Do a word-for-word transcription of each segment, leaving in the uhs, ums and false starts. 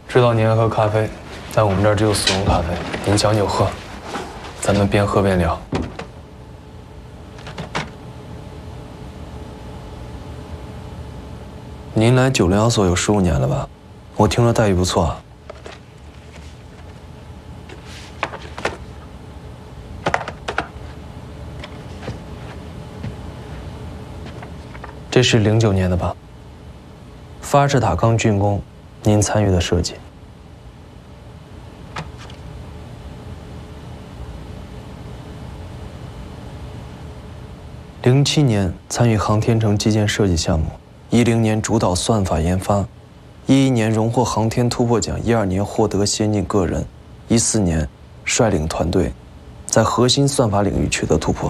知道您爱喝咖啡，但我们这儿只有速溶咖啡，您将就喝，咱们边喝边聊。您来九零幺所有十五年了吧？我听说待遇不错啊。这是零九年的吧？发射塔刚竣工，您参与的设计。零七年参与航天城基建设计项目，一零年主导算法研发，一一年荣获航天突破奖，一二年获得先进个人，一四年率领团队在核心算法领域取得突破。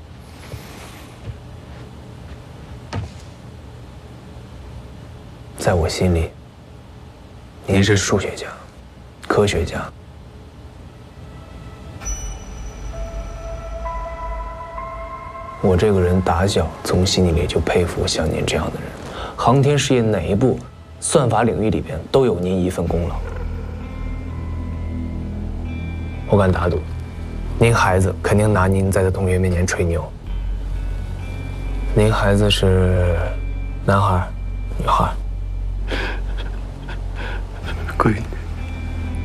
在我心里，您是数学家、科学家。我这个人打小从心底里就佩服像您这样的人。航天事业哪一步，算法领域里边都有您一份功劳。我敢打赌，您孩子肯定拿您在他同学面前吹牛。您孩子是男孩、女孩？ 闺女。